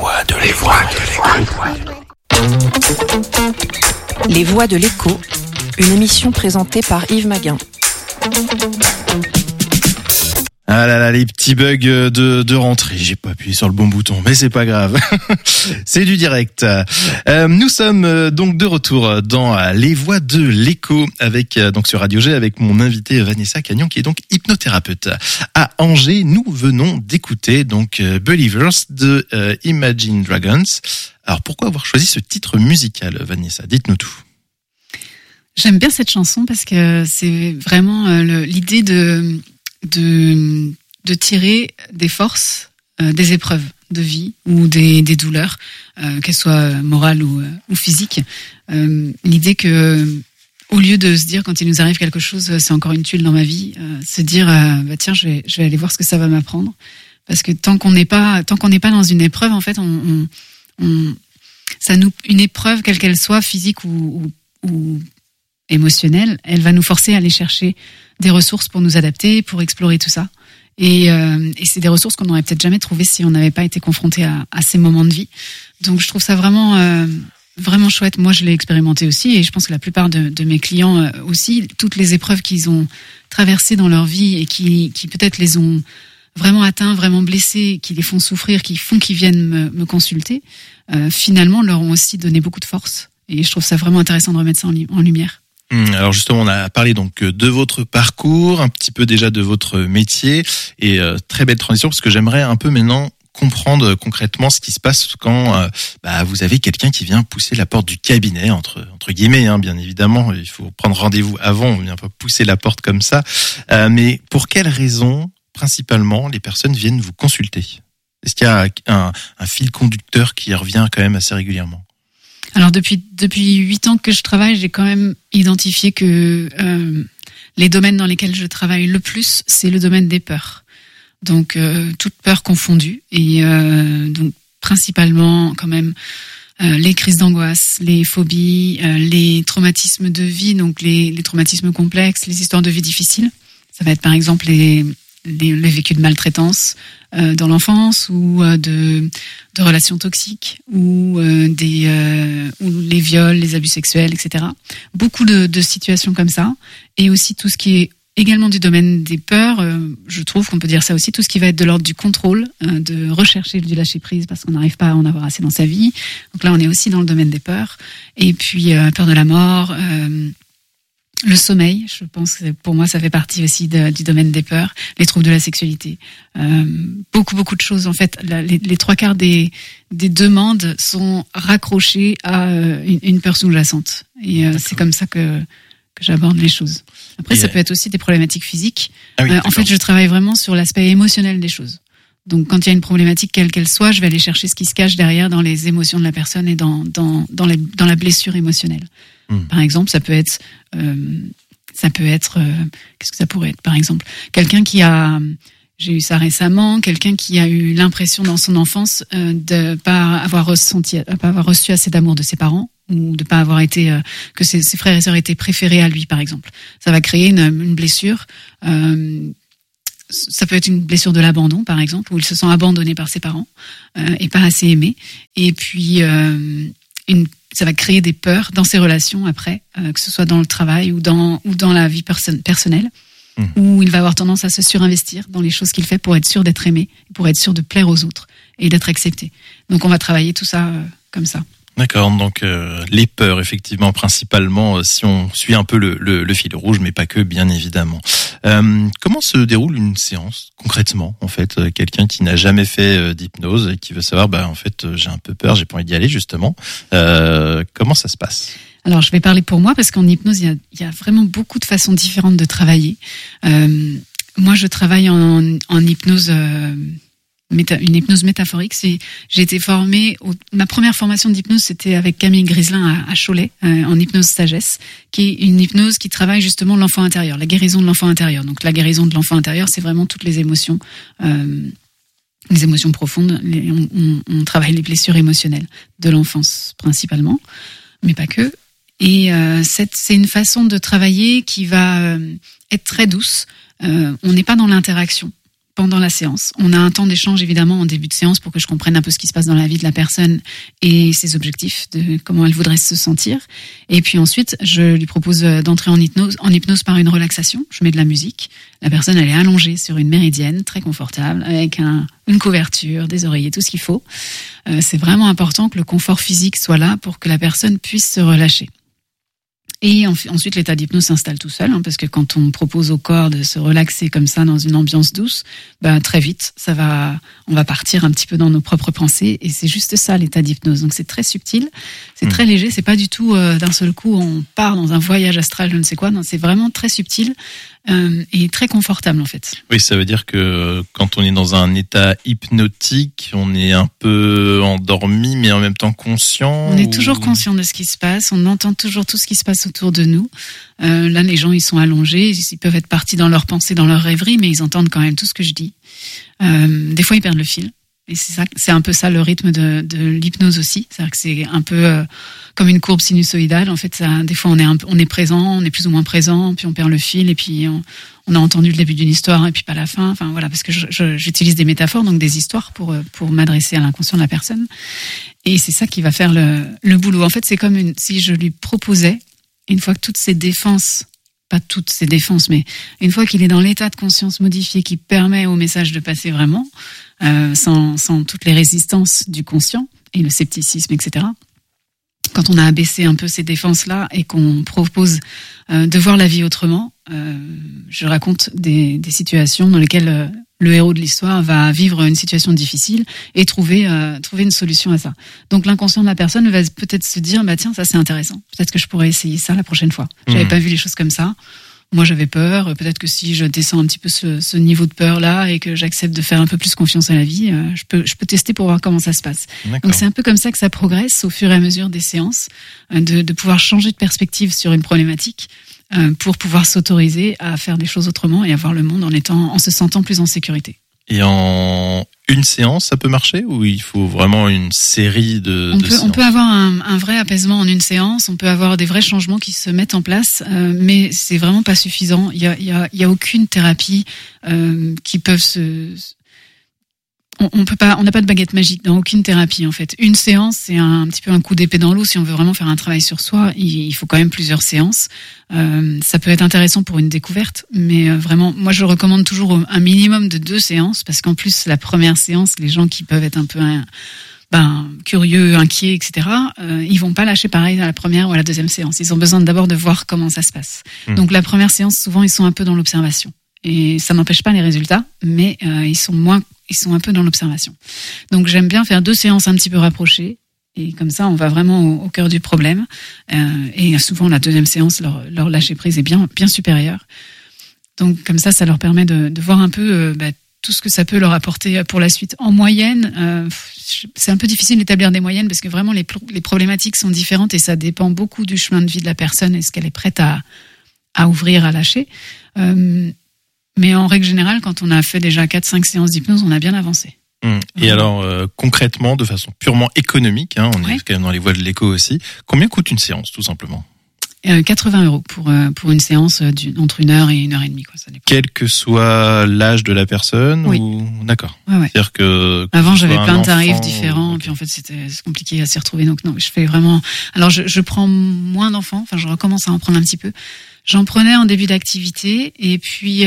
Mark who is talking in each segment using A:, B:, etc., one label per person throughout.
A: voix de l'écho.
B: Les voix de l'écho, une émission présentée par Yves Maguin.
C: Ah là là, les petits bugs de rentrée. J'ai pas appuyé sur le bon bouton, mais c'est pas grave. C'est du direct. Nous sommes donc de retour dans les voix de l'écho avec donc sur Radio G avec mon invité Vanessa Cagnon qui est donc hypnothérapeute à Angers. Nous venons d'écouter donc Believers de Imagine Dragons. Alors pourquoi avoir choisi ce titre musical, Vanessa? Dites-nous tout.
D: J'aime bien cette chanson parce que c'est vraiment l'idée de tirer des forces des épreuves de vie ou des douleurs, qu'elles soient morales ou physiques. L'idée que, au lieu de se dire quand il nous arrive quelque chose, c'est encore une tuile dans ma vie, se dire tiens, je vais aller voir ce que ça va m'apprendre. Parce que tant qu'on n'est pas dans une épreuve, en fait, une épreuve quelle qu'elle soit, physique ou émotionnelle, elle va nous forcer à aller chercher des ressources pour nous adapter, pour explorer tout ça. Et c'est des ressources qu'on n'aurait peut-être jamais trouvées si on n'avait pas été confronté à ces moments de vie. Donc je trouve ça vraiment vraiment chouette. Moi, je l'ai expérimenté aussi et je pense que la plupart de mes clients aussi, toutes les épreuves qu'ils ont traversées dans leur vie et qui peut-être les ont vraiment atteints, vraiment blessés, qui les font souffrir, qui font qu'ils viennent me consulter, finalement leur ont aussi donné beaucoup de force. Et je trouve ça vraiment intéressant de remettre ça en lumière.
C: Alors justement, on a parlé donc de votre parcours, un petit peu déjà de votre métier et très belle transition parce que j'aimerais un peu maintenant comprendre concrètement ce qui se passe quand vous avez quelqu'un qui vient pousser la porte du cabinet entre guillemets, bien évidemment, il faut prendre rendez-vous avant, on vient pas pousser la porte comme ça. Mais pour quelles raisons principalement les personnes viennent vous consulter? Est-ce qu'il y a un fil conducteur qui revient quand même assez régulièrement?
D: Alors depuis 8 ans que je travaille, j'ai quand même identifié que les domaines dans lesquels je travaille le plus, c'est le domaine des peurs. Donc toutes peurs confondues et donc principalement quand même les crises d'angoisse, les phobies, les traumatismes de vie, donc les traumatismes complexes, les histoires de vie difficiles. Ça va être par exemple les vécus de maltraitance dans l'enfance ou de relations toxiques ou les viols, les abus sexuels, etc. Beaucoup de situations comme ça. Et aussi tout ce qui est également du domaine des peurs, je trouve qu'on peut dire ça aussi, tout ce qui va être de l'ordre du contrôle, de rechercher du lâcher-prise parce qu'on n'arrive pas à en avoir assez dans sa vie. Donc là, on est aussi dans le domaine des peurs. Et puis, peur de la mort, le sommeil, je pense que pour moi ça fait partie aussi du domaine des peurs, les troubles de la sexualité, beaucoup de choses en fait. Les 3/4 des demandes sont raccrochées à une peur sous-jacente et c'est comme ça que j'aborde les choses. Après ça peut être aussi des problématiques physiques. Ah oui, en fait je travaille vraiment sur l'aspect émotionnel des choses. Donc quand il y a une problématique quelle qu'elle soit, je vais aller chercher ce qui se cache derrière dans les émotions de la personne et dans la blessure émotionnelle. Par exemple, ça peut être qu'est-ce que ça pourrait être par exemple quelqu'un j'ai eu ça récemment, quelqu'un qui a eu l'impression dans son enfance de pas avoir reçu assez d'amour de ses parents ou de pas avoir été que ses frères et sœurs étaient préférés à lui par exemple. Ça va créer une blessure. Ça peut être une blessure de l'abandon, par exemple, où il se sent abandonné par ses parents et pas assez aimé. Et puis, ça va créer des peurs dans ses relations après, que ce soit dans le travail ou dans la vie personnelle, où il va avoir tendance à se surinvestir dans les choses qu'il fait pour être sûr d'être aimé, pour être sûr de plaire aux autres et d'être accepté. Donc, on va travailler tout ça comme ça.
C: D'accord, donc les peurs effectivement principalement si on suit un peu le fil rouge, mais pas que bien évidemment. Comment se déroule une séance concrètement en fait? Quelqu'un qui n'a jamais fait d'hypnose et qui veut savoir en fait j'ai un peu peur, j'ai pas envie d'y aller justement. Comment ça se passe?
D: Alors je vais parler pour moi parce qu'en hypnose il y a vraiment beaucoup de façons différentes de travailler. Moi je travaille en hypnose. Une hypnose métaphorique. J'ai été formée. Ma première formation d'hypnose, c'était avec Camille Griselin à Cholet, en hypnose sagesse, qui est une hypnose qui travaille justement l'enfant intérieur, la guérison de l'enfant intérieur. Donc la guérison de l'enfant intérieur, c'est vraiment toutes les émotions profondes. On travaille les blessures émotionnelles de l'enfance principalement, mais pas que. Et c'est une façon de travailler qui va être très douce. On n'est pas dans l'interaction. pendant la séance. On a un temps d'échange évidemment en début de séance pour que je comprenne un peu ce qui se passe dans la vie de la personne et ses objectifs, de comment elle voudrait se sentir. Et puis ensuite, je lui propose d'entrer en hypnose par une relaxation. Je mets de la musique. La personne, elle est allongée sur une méridienne, très confortable, avec une couverture, des oreillers, tout ce qu'il faut. C'est vraiment important que le confort physique soit là pour que la personne puisse se relâcher. Et ensuite, l'état d'hypnose s'installe tout seul, parce que quand on propose au corps de se relaxer comme ça dans une ambiance douce, très vite, on va partir un petit peu dans nos propres pensées, et c'est juste ça l'état d'hypnose. Donc c'est très subtil, c'est très léger, c'est pas du tout d'un seul coup on part dans un voyage astral, je ne sais quoi. Non, c'est vraiment très subtil et très confortable en fait.
C: Oui, ça veut dire que quand on est dans un état hypnotique, on est un peu endormi, mais en même temps conscient.
D: On est toujours conscient de ce qui se passe, on entend toujours tout ce qui se passe autour de nous. Là, les gens, ils sont allongés, ils peuvent être partis dans leurs pensées, dans leurs rêveries, mais ils entendent quand même tout ce que je dis. Des fois, ils perdent le fil. Et c'est un peu ça le rythme de l'hypnose aussi. C'est-à-dire que c'est un peu comme une courbe sinusoïdale. En fait, des fois, on est présent, on est plus ou moins présent, puis on perd le fil, et puis on a entendu le début d'une histoire, et puis pas la fin. Enfin, voilà, parce que j'utilise des métaphores, donc des histoires pour m'adresser à l'inconscient de la personne. Et c'est ça qui va faire le boulot. En fait, c'est comme si je lui proposais, une fois que toutes ces défenses, pas toutes ces défenses, mais une fois qu'il est dans l'état de conscience modifié qui permet au message de passer vraiment, sans toutes les résistances du conscient et le scepticisme, etc. Quand on a abaissé un peu ces défenses-là et qu'on propose de voir la vie autrement, je raconte des situations dans lesquelles le héros de l'histoire va vivre une situation difficile et trouver une solution à ça. Donc l'inconscient de la personne va peut-être se dire tiens, ça c'est intéressant, peut-être que je pourrais essayer ça la prochaine fois. J'avais pas vu les choses comme ça. Moi j'avais peur, peut-être que si je descends un petit peu ce niveau de peur là et que j'accepte de faire un peu plus confiance à la vie, je peux tester pour voir comment ça se passe.
C: D'accord.
D: Donc c'est un peu comme ça que ça progresse au fur et à mesure des séances, de pouvoir changer de perspective sur une problématique, pour pouvoir s'autoriser à faire des choses autrement et à voir le monde en se sentant plus en sécurité.
C: Et en une séance, ça peut marcher, ou il faut vraiment une série de séances?
D: On peut avoir un vrai apaisement en une séance, on peut avoir des vrais changements qui se mettent en place, mais c'est vraiment pas suffisant. Il y a aucune thérapie qui peuvent on n'a pas de baguette magique dans aucune thérapie en fait. Une séance, c'est un petit peu un coup d'épée dans l'eau. Si on veut vraiment faire un travail sur soi, il faut quand même plusieurs séances. Ça peut être intéressant pour une découverte, mais vraiment, moi je recommande toujours un minimum de 2 séances, parce qu'en plus la première séance, les gens qui peuvent être un peu curieux, inquiets, etc., ils vont pas lâcher pareil à la première ou à la deuxième séance. Ils ont besoin d'abord de voir comment ça se passe. Donc la première séance, souvent ils sont un peu dans l'observation. Et ça n'empêche pas les résultats, mais ils sont un peu dans l'observation. Donc j'aime bien faire 2 séances un petit peu rapprochées, et comme ça on va vraiment au cœur du problème. Et souvent la deuxième séance, leur lâcher prise est bien supérieur. Donc comme ça leur permet de voir un peu tout ce que ça peut leur apporter pour la suite. En moyenne, c'est un peu difficile d'établir des moyennes, parce que vraiment les problématiques sont différentes et ça dépend beaucoup du chemin de vie de la personne et ce qu'elle est prête à ouvrir, à lâcher. Mais en règle générale, quand on a fait déjà 4-5 séances d'hypnose, on a bien avancé.
C: Et alors, concrètement, de façon purement économique, on est quand même dans les voies de l'éco aussi, combien coûte une séance, tout simplement?
D: 80 € pour une séance entre 1 heure et 1 heure et demie, quoi. Ça dépend.
C: Quel que soit l'âge de la personne?
D: Oui.
C: Ou... D'accord.
D: Ouais.
C: C'est-à-dire que
D: avant, j'avais plein de tarifs
C: enfant,
D: différents,
C: okay.
D: Puis en fait, c'est compliqué à s'y retrouver. Donc non, je fais vraiment... Alors, je prends moins d'enfants, je recommence à en prendre un petit peu. J'en prenais en début d'activité, et puis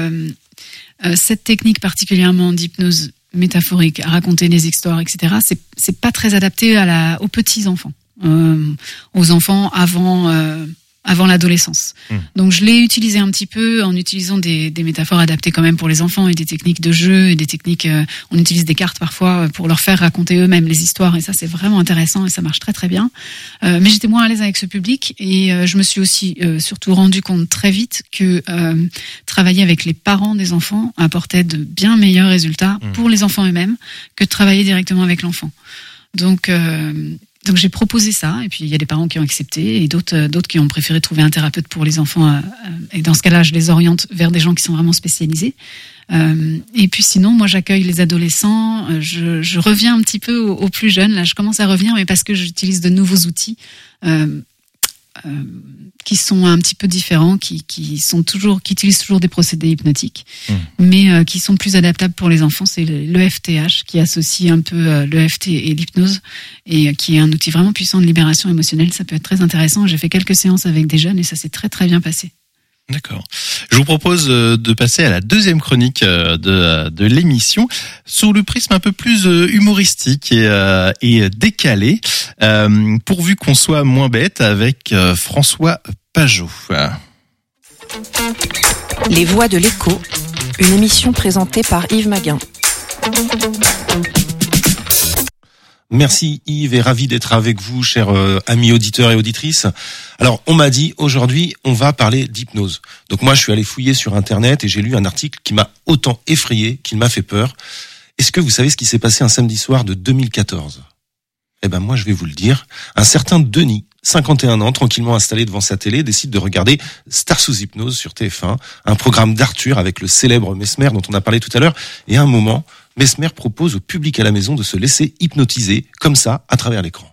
D: cette technique particulièrement d'hypnose métaphorique, à raconter des histoires, etc., c'est pas très adapté aux petits enfants, aux enfants avant l'adolescence. Donc je l'ai utilisé un petit peu en utilisant des métaphores adaptées quand même pour les enfants, et des techniques de jeu, et des techniques, on utilise des cartes parfois pour leur faire raconter eux-mêmes les histoires, et ça c'est vraiment intéressant et ça marche très très bien. Mais j'étais moins à l'aise avec ce public, et je me suis aussi surtout rendu compte très vite que travailler avec les parents des enfants apportait de bien meilleurs résultats pour les enfants eux-mêmes que de travailler directement avec l'enfant. Donc j'ai proposé ça, et puis il y a des parents qui ont accepté, et d'autres qui ont préféré trouver un thérapeute pour les enfants, et dans ce cas-là je les oriente vers des gens qui sont vraiment spécialisés. Et puis sinon, moi j'accueille les adolescents, je reviens un petit peu aux plus jeunes, là je commence à revenir, mais parce que j'utilise de nouveaux outils. qui sont un petit peu différents, qui utilisent toujours des procédés hypnotiques, mais qui sont plus adaptables pour les enfants. C'est l'EFTH qui associe un peu l'EFT et l'hypnose, et qui est un outil vraiment puissant de libération émotionnelle. Ça peut être très intéressant. J'ai fait quelques séances avec des jeunes et ça s'est très très bien passé.
C: D'accord. Je vous propose de passer à la deuxième chronique de l'émission sous le prisme un peu plus humoristique et décalé, pourvu qu'on soit moins bête, avec François Pajot.
B: Les Voix de l'écho, une émission présentée par Yves Maguin.
E: Merci Yves et ravi d'être avec vous, chers amis auditeurs et auditrices. Alors, on m'a dit, aujourd'hui, on va parler d'hypnose. Donc moi, je suis allé fouiller sur Internet et j'ai lu un article qui m'a autant effrayé qu'il m'a fait peur. Est-ce que vous savez ce qui s'est passé un samedi soir de 2014 ? Eh ben moi, je vais vous le dire. Un certain Denis, 51 ans, tranquillement installé devant sa télé, décide de regarder Star sous hypnose sur TF1, un programme d'Arthur avec le célèbre Mesmer dont on a parlé tout à l'heure. Et à un moment, Mesmer propose au public à la maison de se laisser hypnotiser, comme ça, à travers l'écran.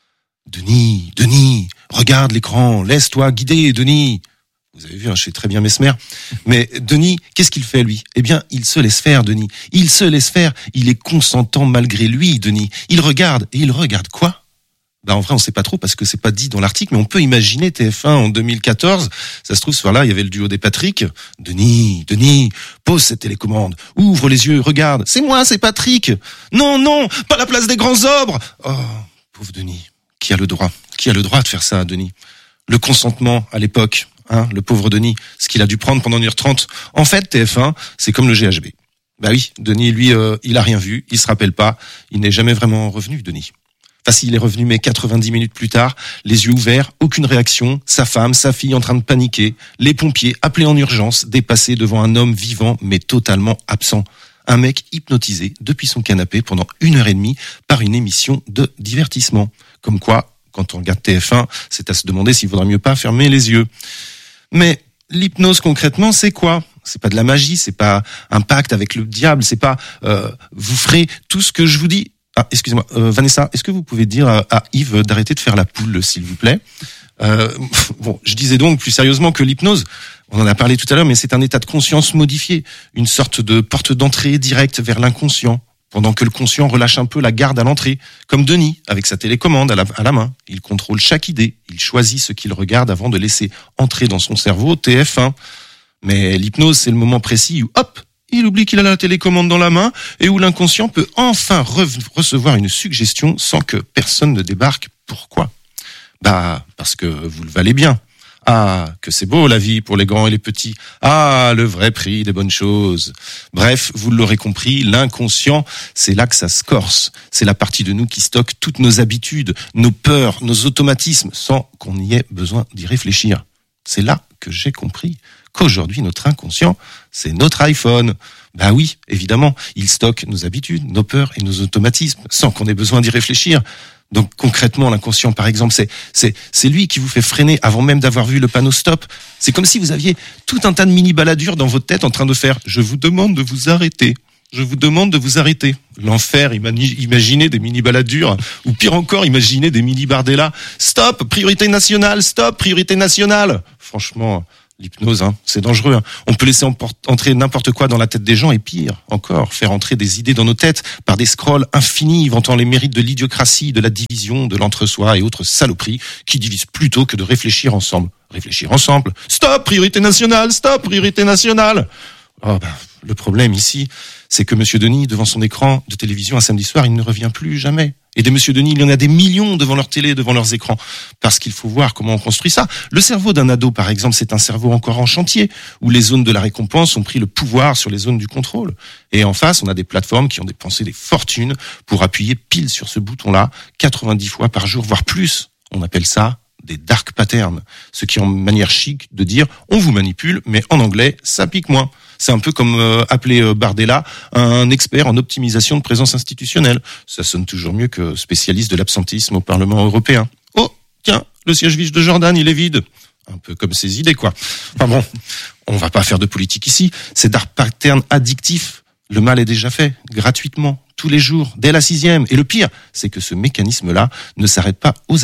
E: Denis, regarde l'écran, laisse-toi guider, Denis. Vous avez vu, je sais très bien Mesmer. Mais Denis, qu'est-ce qu'il fait, lui ? Eh bien, il se laisse faire, Denis. Il se laisse faire. Il est consentant malgré lui, Denis. Il regarde. Et il regarde quoi ? En vrai, on sait pas trop parce que c'est pas dit dans l'article, mais on peut imaginer TF1 en 2014. Ça se trouve, ce soir-là, il y avait le duo des Patrick. Denis, pose cette télécommande. Ouvre les yeux, regarde. C'est moi, c'est Patrick. Non, pas la place des grands ogres. Oh, pauvre Denis. Qui a le droit de faire ça, Denis ? Le consentement, à l'époque, le pauvre Denis, ce qu'il a dû prendre pendant 1h30. En fait, TF1, c'est comme le GHB. Bah oui, Denis, lui, il a rien vu, il se rappelle pas. Il n'est jamais vraiment revenu, Denis. Enfin, s'il est revenu, mais 90 minutes plus tard, les yeux ouverts, aucune réaction, sa femme, sa fille en train de paniquer, les pompiers appelés en urgence, dépassés devant un homme vivant, mais totalement absent. Un mec hypnotisé depuis son canapé pendant 1h30 par une émission de divertissement. Comme quoi, quand on regarde TF1, c'est à se demander s'il vaudrait mieux pas fermer les yeux. Mais l'hypnose concrètement, c'est quoi ? C'est pas de la magie, c'est pas un pacte avec le diable, c'est pas vous ferez tout ce que je vous dis. Ah, excusez-moi, Vanessa, est-ce que vous pouvez dire à Yves d'arrêter de faire la poule, s'il vous plaît ? Bon, je disais donc plus sérieusement que l'hypnose, on en a parlé tout à l'heure, mais c'est un état de conscience modifié, une sorte de porte d'entrée directe vers l'inconscient, pendant que le conscient relâche un peu la garde à l'entrée, comme Denis, avec sa télécommande à la main. Il contrôle chaque idée, il choisit ce qu'il regarde avant de laisser entrer dans son cerveau TF1. Mais l'hypnose, c'est le moment précis où, hop, il oublie qu'il a la télécommande dans la main et où l'inconscient peut enfin recevoir une suggestion sans que personne ne débarque. Pourquoi ? Parce que vous le valez bien. Ah, que c'est beau la vie pour les grands et les petits. Ah, le vrai prix des bonnes choses. Bref, vous l'aurez compris, l'inconscient, c'est là que ça se corse. C'est la partie de nous qui stocke toutes nos habitudes, nos peurs, nos automatismes, sans qu'on y ait besoin d'y réfléchir. C'est là que j'ai compris qu'aujourd'hui, notre inconscient, c'est notre iPhone. Oui, évidemment, il stocke nos habitudes, nos peurs et nos automatismes, sans qu'on ait besoin d'y réfléchir. Donc concrètement, l'inconscient, par exemple, c'est lui qui vous fait freiner avant même d'avoir vu le panneau stop. C'est comme si vous aviez tout un tas de mini-baladures dans votre tête en train de faire « Je vous demande de vous arrêter ». Je vous demande de vous arrêter. L'enfer, imaginez des mini-baladures, ou pire encore, imaginez des mini-bardellas. Stop, priorité nationale, stop, priorité nationale. Franchement, l'hypnose, c'est dangereux. On peut laisser entrer n'importe quoi dans la tête des gens et pire encore, faire entrer des idées dans nos têtes par des scrolls infinis vantant les mérites de l'idiocratie, de la division, de l'entre-soi et autres saloperies qui divisent plutôt que de réfléchir ensemble. Réfléchir ensemble. Stop, priorité nationale, stop, priorité nationale. Le problème ici, c'est que Monsieur Denis, devant son écran de télévision un samedi soir, il ne revient plus jamais. Et des Monsieur Denis, il y en a des millions devant leur télé, devant leurs écrans. Parce qu'il faut voir comment on construit ça. Le cerveau d'un ado, par exemple, c'est un cerveau encore en chantier, où les zones de la récompense ont pris le pouvoir sur les zones du contrôle. Et en face, on a des plateformes qui ont dépensé des fortunes pour appuyer pile sur ce bouton-là, 90 fois par jour, voire plus. On appelle ça des dark patterns. Ce qui est en manière chic de dire, on vous manipule, mais en anglais, ça pique moins. C'est un peu comme appeler Bardella un expert en optimisation de présence institutionnelle. Ça sonne toujours mieux que spécialiste de l'absentisme au Parlement européen. Oh, tiens, le siège vide de Jordan, il est vide. Un peu comme ses idées, quoi. Enfin bon, on va pas faire de politique ici. Ces dark patterns addictifs, le mal est déjà fait, gratuitement, tous les jours, dès la 6e. Et le pire, c'est que ce mécanisme-là ne s'arrête pas aux ados.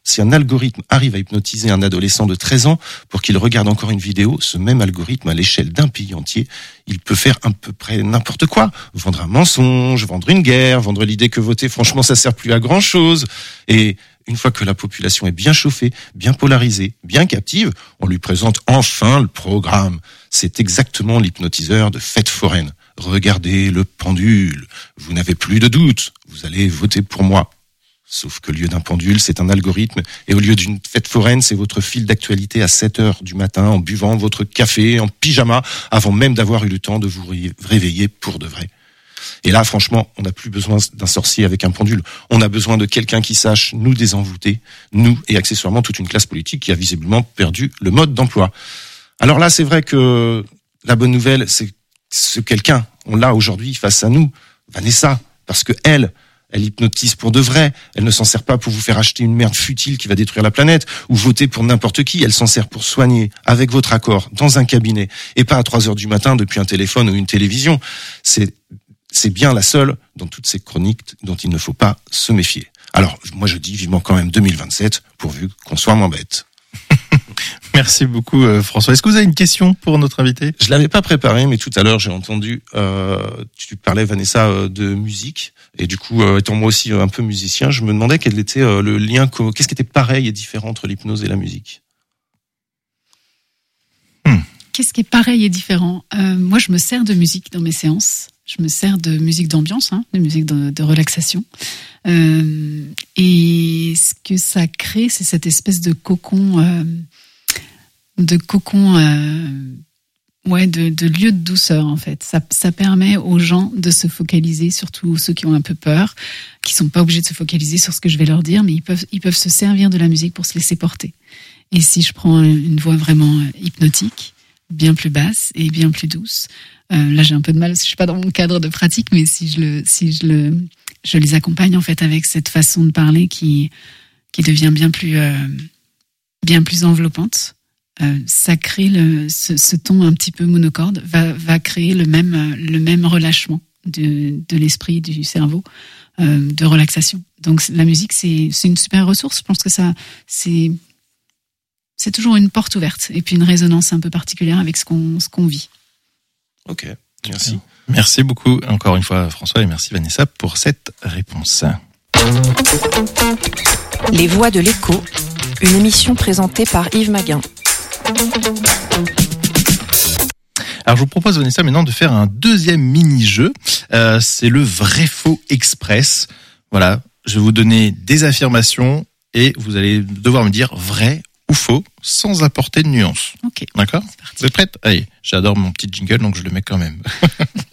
E: Si un algorithme arrive à hypnotiser un adolescent de 13 ans pour qu'il regarde encore une vidéo, ce même algorithme, à l'échelle d'un pays entier, il peut faire à peu près n'importe quoi. Vendre un mensonge, vendre une guerre, vendre l'idée que voter, franchement, ça sert plus à grand chose. Et une fois que la population est bien chauffée, bien polarisée, bien captive, on lui présente enfin le programme. C'est exactement l'hypnotiseur de fête foraine. Regardez le pendule. Vous n'avez plus de doute. Vous allez voter pour moi. Sauf que au lieu d'un pendule, c'est un algorithme. Et au lieu d'une fête foraine, c'est votre fil d'actualité à 7h du matin en buvant votre café en pyjama avant même d'avoir eu le temps de vous réveiller pour de vrai. Et là, franchement, on n'a plus besoin d'un sorcier avec un pendule. On a besoin de quelqu'un qui sache nous désenvoûter, nous et accessoirement toute une classe politique qui a visiblement perdu le mode d'emploi. Alors là, c'est vrai que la bonne nouvelle, c'est ce quelqu'un, on l'a aujourd'hui face à nous, Vanessa, parce que elle hypnotise pour de vrai. Elle ne s'en sert pas pour vous faire acheter une merde futile qui va détruire la planète ou voter pour n'importe qui. Elle s'en sert pour soigner, avec votre accord, dans un cabinet et pas à 3h du matin depuis un téléphone ou une télévision. C'est bien la seule dans toutes ces chroniques dont il ne faut pas se méfier. Alors, moi je dis vivement quand même 2027, pourvu qu'on soit moins bête.
C: Merci beaucoup François. Est-ce que vous avez une question pour notre invité ?
E: Je l'avais pas préparé, mais tout à l'heure j'ai entendu, tu parlais Vanessa de musique, et du coup étant moi aussi un peu musicien, je me demandais quel était le lien, qu'est-ce qui était pareil et différent entre l'hypnose et la musique ?
D: Qu'est-ce qui est pareil et différent ? Moi je me sers de musique dans mes séances. Je me sers de musique d'ambiance, de musique de relaxation. Et ce que ça crée, c'est cette espèce de cocon, de lieu de douceur, en fait. Ça permet aux gens de se focaliser, surtout ceux qui ont un peu peur, qui sont pas obligés de se focaliser sur ce que je vais leur dire, mais ils peuvent se servir de la musique pour se laisser porter. Et si je prends une voix vraiment hypnotique, bien plus basse et bien plus douce, là j'ai un peu de mal, je suis pas dans mon cadre de pratique, mais si je les accompagne en fait avec cette façon de parler qui devient bien plus enveloppante, ça crée ce ton un petit peu monocorde va créer le même relâchement de l'esprit, du cerveau, de relaxation. Donc la musique c'est une super ressource. Je pense que ça c'est toujours une porte ouverte et puis une résonance un peu particulière avec ce qu'on vit.
E: Ok, merci.
C: Merci beaucoup encore une fois François et merci Vanessa pour cette réponse.
B: Les Voix de l'écho, une émission présentée par Yves Maguin.
C: Alors je vous propose Vanessa maintenant de faire un deuxième mini-jeu, c'est le vrai-faux express. Voilà, je vais vous donner des affirmations et vous allez devoir me dire vrai ou faux, sans apporter de nuance.
D: Ok.
C: D'accord ? Vous êtes prête ? Allez, j'adore mon petit jingle, donc je le mets quand même.